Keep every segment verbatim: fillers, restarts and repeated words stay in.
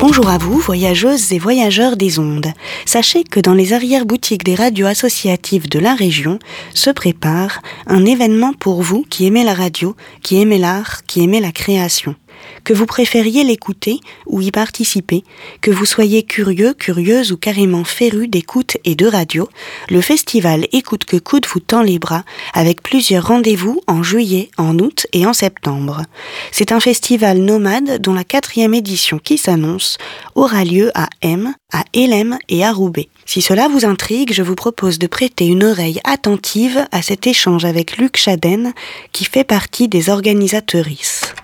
Bonjour à vous, voyageuses et voyageurs des ondes. Sachez que dans les arrière-boutiques des radios associatives de la région se prépare un événement pour vous qui aimez la radio, qui aimez l'art, qui aimez la création. Que vous préfériez l'écouter ou y participer, que vous soyez curieux, curieuse ou carrément féru d'écoute et de radio, le festival Écoute que Coûte vous tend les bras avec plusieurs rendez-vous en juillet, en août et en septembre. C'est un festival nomade dont la quatrième édition qui s'annonce aura lieu à M, à Hélène et à Roubaix. Si cela vous intrigue, je vous propose de prêter une oreille attentive à cet échange avec Luc Chaden qui fait partie des organisatrices.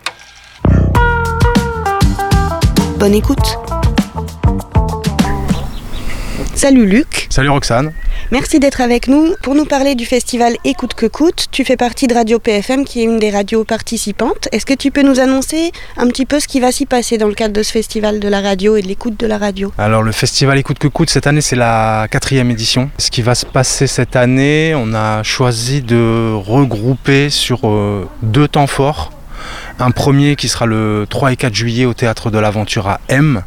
Bonne écoute. Salut Luc. Salut Roxane. Merci d'être avec nous pour nous parler du festival Écoute que Coûte. Tu fais partie de Radio P F M qui est une des radios participantes. Est-ce que tu peux nous annoncer un petit peu ce qui va s'y passer dans le cadre de ce festival de la radio et de l'écoute de la radio ? Alors le festival Écoute que Coûte, cette année c'est la quatrième édition. Ce qui va se passer cette année, on a choisi de regrouper sur euh, deux temps forts. Un premier qui sera le trois et quatre juillet au Théâtre de l'Aventure à M,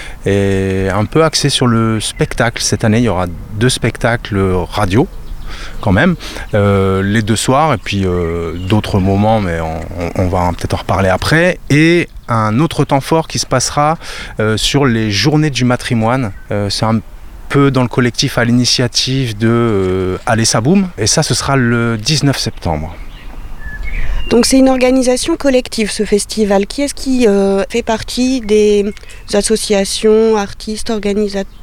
et un peu axé sur le spectacle. Cette année, il y aura deux spectacles radio, quand même, euh, les deux soirs, et puis euh, d'autres moments, mais on, on va peut-être en reparler après. Et un autre temps fort qui se passera euh, sur les journées du matrimoine. Euh, c'est un peu dans le collectif à l'initiative de euh, Allez ça boum, et ça, ce sera le dix-neuf septembre. Donc c'est une organisation collective ce festival. Qui est-ce qui euh, fait partie des associations, artistes, organisatrices ?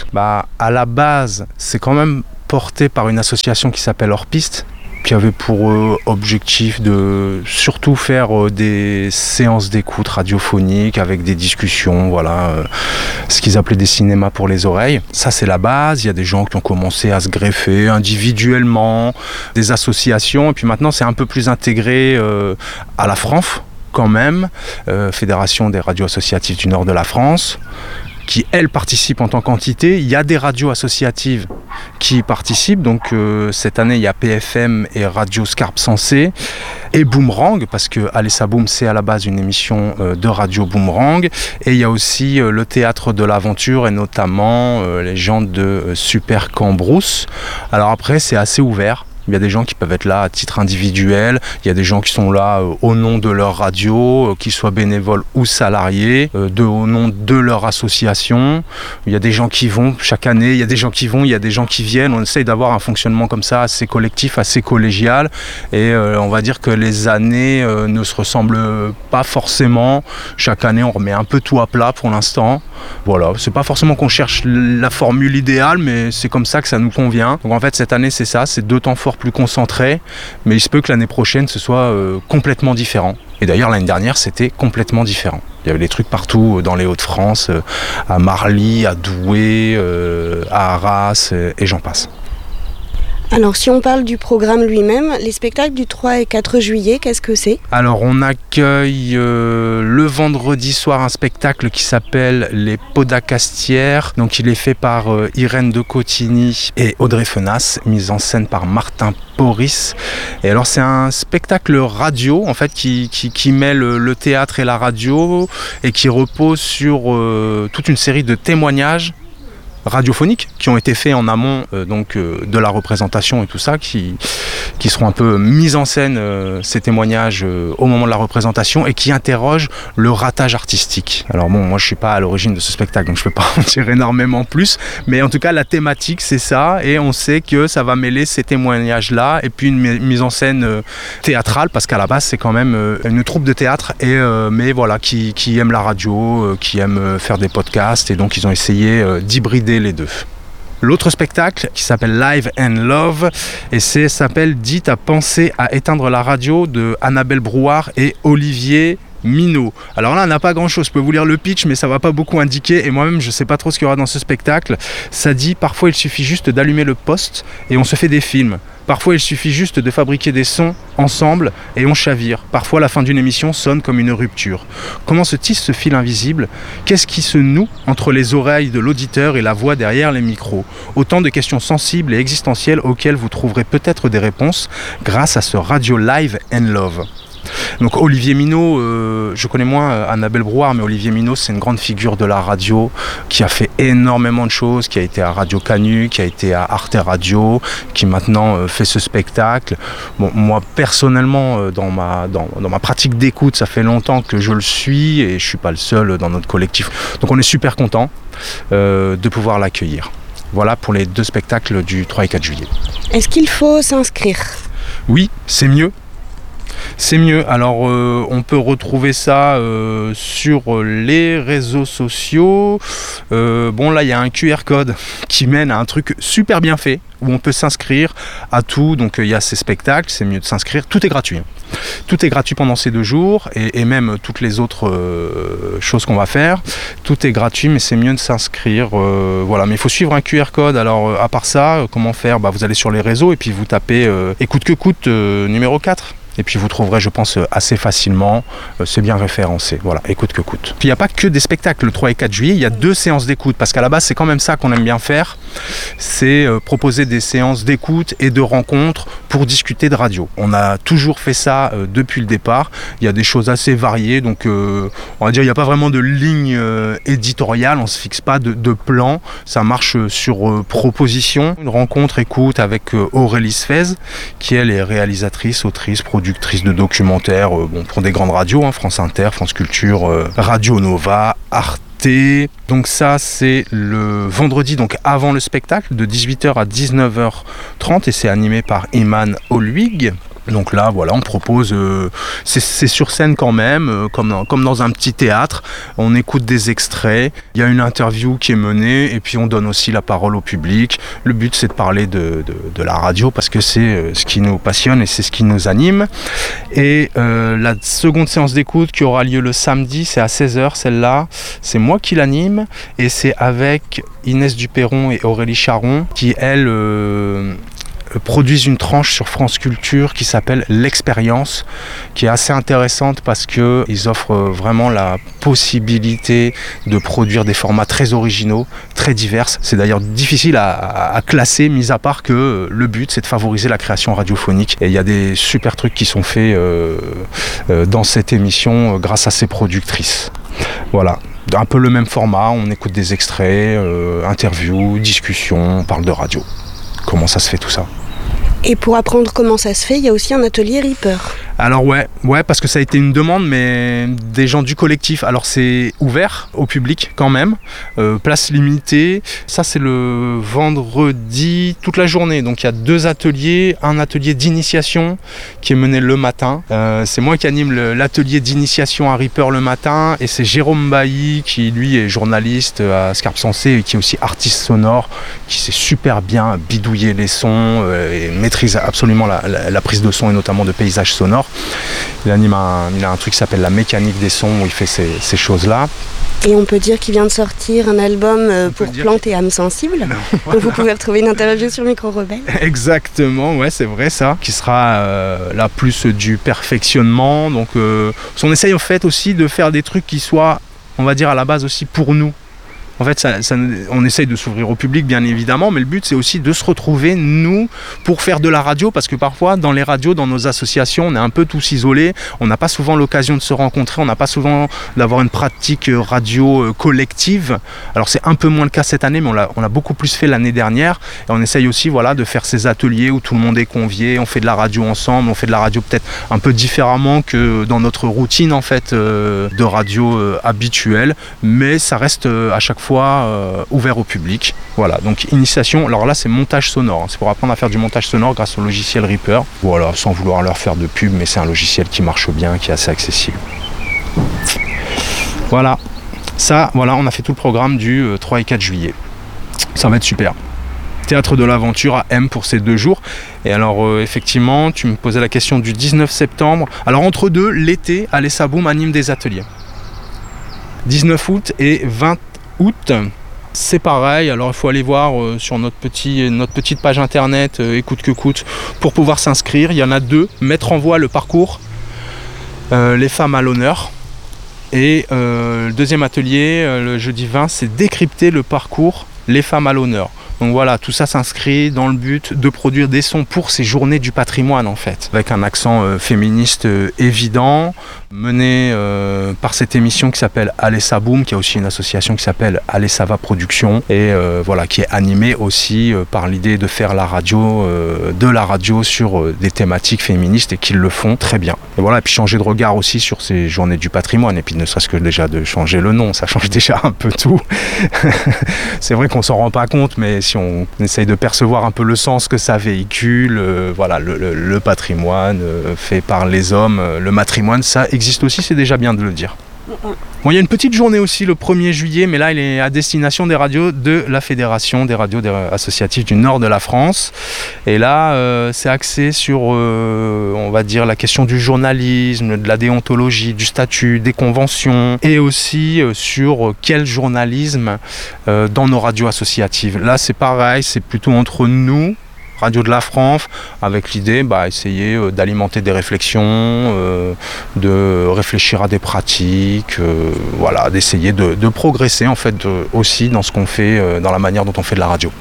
Bah, à la base, c'est quand même porté par une association qui s'appelle Hors Piste, qui avait pour euh, objectif de surtout faire euh, des séances d'écoute radiophoniques avec des discussions, voilà, euh, ce qu'ils appelaient des cinémas pour les oreilles. Ça c'est la base, il y a des gens qui ont commencé à se greffer individuellement, des associations, et puis maintenant c'est un peu plus intégré euh, à la FRANF quand même, euh, Fédération des radios associatives du nord de la France, qui, elles, participent en tant qu'entité. Il y a des radios associatives qui participent. Donc, euh, cette année, il y a P F M et Radio Scarpe Sensée et Boomerang, parce que Allez ça boum, c'est à la base une émission euh, de Radio Boomerang. Et il y a aussi euh, le Théâtre de l'Aventure et notamment euh, les gens de euh, Super Cambrousse. Alors après, c'est assez ouvert. Il y a des gens qui peuvent être là à titre individuel, il y a des gens qui sont là euh, au nom de leur radio, euh, qu'ils soient bénévoles ou salariés, euh, de, au nom de leur association. Il y a des gens qui vont chaque année, il y a des gens qui vont, il y a des gens qui viennent. On essaye d'avoir un fonctionnement comme ça assez collectif, assez collégial. Et euh, on va dire que les années euh, ne se ressemblent pas forcément. Chaque année, on remet un peu tout à plat pour l'instant. Voilà, c'est pas forcément qu'on cherche la formule idéale, mais c'est comme ça que ça nous convient. Donc en fait, cette année, c'est ça, c'est deux temps forts plus concentrés, mais il se peut que l'année prochaine, ce soit euh, complètement différent. Et d'ailleurs, l'année dernière, c'était complètement différent. Il y avait des trucs partout dans les Hauts-de-France, euh, à Marly, à Douai, euh, à Arras, euh, et j'en passe. Alors, si on parle du programme lui-même, les spectacles du trois et quatre juillet, qu'est-ce que c'est ? Alors, on accueille euh, le vendredi soir un spectacle qui s'appelle Les Podacastières. Donc, il est fait par euh, Irène de Cotigny et Audrey Fenas, mise en scène par Martin Porris. Et alors, c'est un spectacle radio, en fait, qui, qui, qui mêle le théâtre et la radio et qui repose sur euh, toute une série de témoignages radiophoniques qui ont été faits en amont euh, donc, euh, de la représentation et tout ça, qui, qui seront un peu mis en scène, euh, ces témoignages euh, au moment de la représentation et qui interrogent le ratage artistique. Alors bon, moi je suis pas à l'origine de ce spectacle, donc je peux pas en dire énormément plus, mais en tout cas la thématique c'est ça, et on sait que ça va mêler ces témoignages-là et puis une mise en scène euh, théâtrale, parce qu'à la base c'est quand même euh, une troupe de théâtre, et, euh, mais voilà, qui, qui aime la radio, euh, qui aime euh, faire des podcasts, et donc ils ont essayé euh, d'hybrider les deux. L'autre spectacle qui s'appelle Live and Love, et c'est s'appelle Dit à penser à éteindre la radio, de Annabelle Brouard et Olivier Minot. Alors là, on n'a pas grand-chose. Je peux vous lire le pitch, mais ça va pas beaucoup indiquer. Et moi-même, je sais pas trop ce qu'il y aura dans ce spectacle. Ça dit, parfois, il suffit juste d'allumer le poste et on se fait des films. Parfois, il suffit juste de fabriquer des sons ensemble et on chavire. Parfois, la fin d'une émission sonne comme une rupture. Comment se tisse ce fil invisible ? Qu'est-ce qui se noue entre les oreilles de l'auditeur et la voix derrière les micros ? Autant de questions sensibles et existentielles auxquelles vous trouverez peut-être des réponses grâce à ce Radio Live and Love. Donc Olivier Minot, euh, je connais moins euh, Annabelle Brouard, mais Olivier Minot, c'est une grande figure de la radio qui a fait énormément de choses, qui a été à Radio Canu, qui a été à Arte Radio, qui maintenant euh, fait ce spectacle. Bon, moi personnellement, euh, dans, ma, dans, dans ma pratique d'écoute, ça fait longtemps que je le suis et je suis pas le seul dans notre collectif. Donc on est super content euh, de pouvoir l'accueillir. Voilà pour les deux spectacles du trois et quatre juillet. Est-ce qu'il faut s'inscrire ? Oui, c'est mieux. C'est mieux. Alors, euh, on peut retrouver ça euh, sur les réseaux sociaux. Euh, bon, là, il y a un Q R code qui mène à un truc super bien fait où on peut s'inscrire à tout. Donc, il euh, y a ces spectacles, c'est mieux de s'inscrire. Tout est gratuit. Tout est gratuit pendant ces deux jours et, et même toutes les autres euh, choses qu'on va faire. Tout est gratuit, mais c'est mieux de s'inscrire. Euh, voilà, mais il faut suivre un Q R code. Alors, euh, à part ça, euh, comment faire ? Bah, vous allez sur les réseaux et puis vous tapez euh, Écoute que coûte euh, numéro quatre. Et puis vous trouverez, je pense, assez facilement, euh, c'est bien référencé, voilà, écoute que coûte. Puis il n'y a pas que des spectacles le trois et quatre juillet, il y a deux séances d'écoute, parce qu'à la base c'est quand même ça qu'on aime bien faire, c'est euh, proposer des séances d'écoute et de rencontres pour discuter de radio. On a toujours fait ça euh, depuis le départ, il y a des choses assez variées, donc euh, on va dire il n'y a pas vraiment de ligne euh, éditoriale, on ne se fixe pas de, de plan, ça marche sur euh, proposition. Une rencontre écoute avec euh, Aurélie Sfez, qui elle est réalisatrice, autrice, productrice, productrice de documentaires euh, bon, pour des grandes radios, hein, France Inter, France Culture, euh, Radio Nova, Arte. Donc ça c'est le vendredi, donc avant le spectacle, de dix-huit heures à dix-neuf heures trente et c'est animé par Iman Olwig. Donc là, voilà, on propose, euh, c'est, c'est sur scène quand même, euh, comme, dans, comme dans un petit théâtre. On écoute des extraits, il y a une interview qui est menée et puis on donne aussi la parole au public. Le but, c'est de parler de, de, de la radio parce que c'est euh, ce qui nous passionne et c'est ce qui nous anime. Et euh, la seconde séance d'écoute qui aura lieu le samedi, c'est à seize heures, celle-là, c'est moi qui l'anime et c'est avec Inès Duperron et Aurélie Charon qui, elles... Euh, produisent une tranche sur France Culture qui s'appelle L'Expérience, qui est assez intéressante parce qu'ils offrent vraiment la possibilité de produire des formats très originaux, très divers. C'est d'ailleurs difficile à, à classer, mis à part que le but c'est de favoriser la création radiophonique. Et il y a des super trucs qui sont faits euh, euh, dans cette émission euh, grâce à ces productrices. Voilà. Un peu le même format, on écoute des extraits, euh, interviews, discussions, on parle de radio. Comment ça se fait tout ça ? Et pour apprendre comment ça se fait, il y a aussi un atelier Reaper. Alors ouais, ouais, parce que ça a été une demande, mais des gens du collectif. Alors c'est ouvert au public quand même, euh, place limitée. Ça c'est le vendredi toute la journée. Donc il y a deux ateliers, un atelier d'initiation qui est mené le matin. Euh, c'est moi qui anime le, l'atelier d'initiation à Reaper le matin, et c'est Jérôme Bailly qui lui est journaliste à Scarpe Sensée et qui est aussi artiste sonore, qui sait super bien bidouiller les sons euh, et maîtrise absolument la, la, la prise de son et notamment de paysages sonores. Il anime un, il a un truc qui s'appelle La mécanique des sons où il fait ces, ces choses-là. Et on peut dire qu'il vient de sortir un album euh, pour plantes et âmes sensibles. Non, voilà. Donc vous pouvez retrouver une interview sur Micro Rebelle. Exactement, ouais, c'est vrai ça. Qui sera euh, là plus du perfectionnement. Donc euh, on essaye en fait aussi de faire des trucs qui soient, on va dire à la base aussi pour nous. En fait, ça, ça, on essaye de s'ouvrir au public, bien évidemment, mais le but, c'est aussi de se retrouver, nous, pour faire de la radio, parce que parfois, dans les radios, dans nos associations, on est un peu tous isolés, on n'a pas souvent l'occasion de se rencontrer, on n'a pas souvent d'avoir une pratique radio collective. Alors, c'est un peu moins le cas cette année, mais on l'a, on l'a beaucoup plus fait l'année dernière, et on essaye aussi, voilà, de faire ces ateliers où tout le monde est convié, on fait de la radio ensemble, on fait de la radio peut-être un peu différemment que dans notre routine, en fait, euh, de radio euh, habituelle, mais ça reste euh, à chaque fois Euh, ouvert au public. Voilà, donc initiation, alors là c'est montage sonore, hein. C'est pour apprendre à faire du montage sonore grâce au logiciel Reaper. Voilà, sans vouloir leur faire de pub, mais c'est un logiciel qui marche bien, qui est assez accessible. Voilà, ça, voilà, on a fait tout le programme du euh, trois et quatre juillet. Ça va être super. Théâtre de l'aventure à M pour ces deux jours. Et alors euh, effectivement, tu me posais la question du dix-neuf septembre. Alors entre deux, l'été, Alessa Boom anime des ateliers. dix-neuf août et vingt août, c'est pareil. Alors il faut aller voir euh, sur notre, petit, notre petite page internet euh, écoute que coûte pour pouvoir s'inscrire. Il y en a deux, mettre en voie le parcours, euh, les femmes à l'honneur, et euh, le deuxième atelier euh, le jeudi vingt, c'est décrypter le parcours, les femmes à l'honneur. Donc voilà, tout ça s'inscrit dans le but de produire des sons pour ces journées du patrimoine en fait, avec un accent euh, féministe euh, évident, mené euh, par cette émission qui s'appelle Allez ça boum, qui a aussi une association qui s'appelle Allez ça va production, et euh, voilà, qui est animée aussi euh, par l'idée de faire la radio, euh, de la radio sur euh, des thématiques féministes, et qu'ils le font très bien. Et voilà, et puis changer de regard aussi sur ces journées du patrimoine, et puis ne serait-ce que déjà de changer le nom, ça change déjà un peu tout. C'est vrai qu'on s'en rend pas compte, mais si on essaye de percevoir un peu le sens que ça véhicule, euh, voilà, le, le, le patrimoine euh, fait par les hommes, euh, le matrimoine, ça existe aussi, c'est déjà bien de le dire. Bon, il y a une petite journée aussi le premier juillet, mais là, il est à destination des radios de la Fédération des radios associatives du nord de la France. Et là, euh, c'est axé sur, euh, on va dire, la question du journalisme, de la déontologie, du statut, des conventions, et aussi euh, sur quel journalisme euh, dans nos radios associatives. Là, c'est pareil, c'est plutôt entre nous, Radio de la France, avec l'idée bah, essayer euh, d'alimenter des réflexions, euh, de réfléchir à des pratiques, euh, voilà, d'essayer de, de progresser en fait de, aussi dans ce qu'on fait, euh, dans la manière dont on fait de la radio.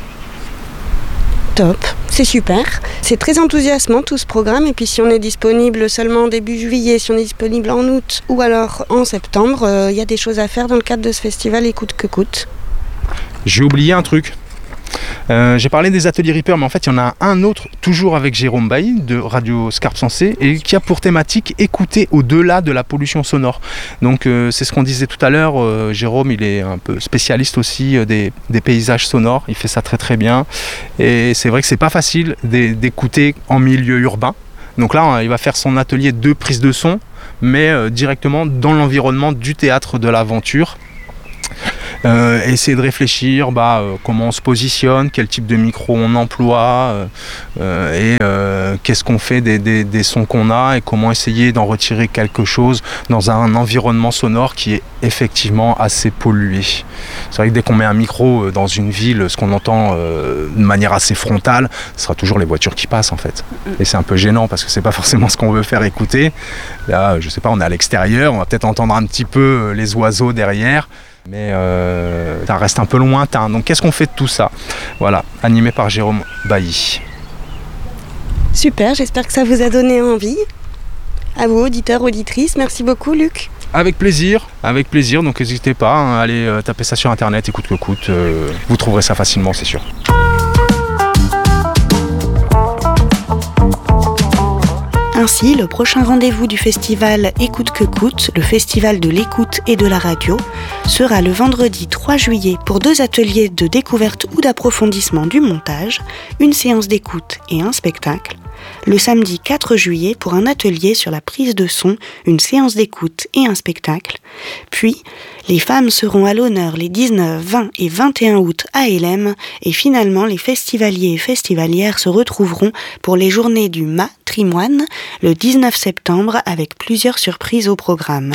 Top, c'est super. C'est très enthousiasmant tout ce programme, et puis si on est disponible seulement début juillet, si on est disponible en août ou alors en septembre, il euh, y a des choses à faire dans le cadre de ce festival Écoute que coûte. J'ai oublié un truc. Euh, j'ai parlé des ateliers Reaper, mais en fait il y en a un autre, toujours avec Jérôme Bailly de Radio Scarpe Sensée, et qui a pour thématique écouter au-delà de la pollution sonore. Donc euh, c'est ce qu'on disait tout à l'heure, euh, Jérôme il est un peu spécialiste aussi euh, des, des paysages sonores, il fait ça très très bien, et c'est vrai que c'est pas facile d'écouter en milieu urbain. Donc là il va faire son atelier de prise de son, mais euh, directement dans l'environnement du théâtre de l'aventure. Euh, essayer de réfléchir bah, euh, comment on se positionne, quel type de micro on emploie euh, euh, et euh, qu'est-ce qu'on fait des, des, des sons qu'on a, et comment essayer d'en retirer quelque chose dans un environnement sonore qui est effectivement assez pollué. C'est vrai que dès qu'on met un micro dans une ville, ce qu'on entend euh, de manière assez frontale, ce sera toujours les voitures qui passent en fait. Et c'est un peu gênant parce que c'est pas forcément ce qu'on veut faire écouter. Là, je sais pas, on est à l'extérieur, on va peut-être entendre un petit peu les oiseaux derrière. Mais euh, ça reste un peu lointain. Donc qu'est-ce qu'on fait de tout ça? Voilà, animé par Jérôme Bailly. Super, j'espère que ça vous a donné envie. À vous, auditeurs, auditrices, merci beaucoup Luc. Avec plaisir, avec plaisir, donc n'hésitez pas, hein, allez euh, taper ça sur internet, écoute que coûte, euh, vous trouverez ça facilement, c'est sûr. Ainsi, le prochain rendez-vous du festival Écoute que coûte, le festival de l'écoute et de la radio, sera le vendredi trois juillet pour deux ateliers de découverte ou d'approfondissement du montage, une séance d'écoute et un spectacle. Le samedi quatre juillet pour un atelier sur la prise de son, une séance d'écoute et un spectacle. Puis, les femmes seront à l'honneur les dix-neuf, vingt et vingt et un août à Hélène, et finalement les festivaliers et festivalières se retrouveront pour les journées du matrimoine le dix-neuf septembre avec plusieurs surprises au programme.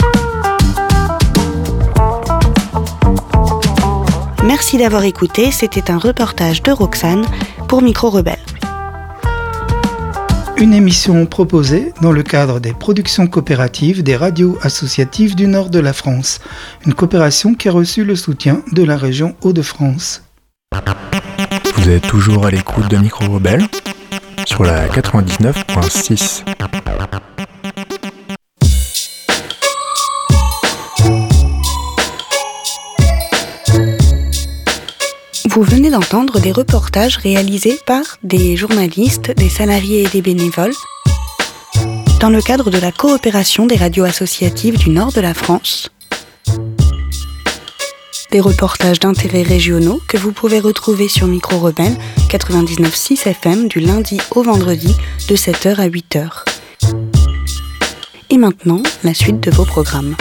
Merci d'avoir écouté, c'était un reportage de Roxane pour Micro Rebelle. Une émission proposée dans le cadre des productions coopératives des radios associatives du nord de la France. Une coopération qui a reçu le soutien de la région Hauts-de-France. Vous êtes toujours à l'écoute de Micro Rebelle sur la quatre-vingt-dix-neuf virgule six. Vous venez d'entendre des reportages réalisés par des journalistes, des salariés et des bénévoles dans le cadre de la coopération des radios associatives du nord de la France. Des reportages d'intérêts régionaux que vous pouvez retrouver sur Micro Rebelle quatre-vingt-dix-neuf virgule six F M du lundi au vendredi de sept heures à huit heures. Et maintenant, la suite de vos programmes.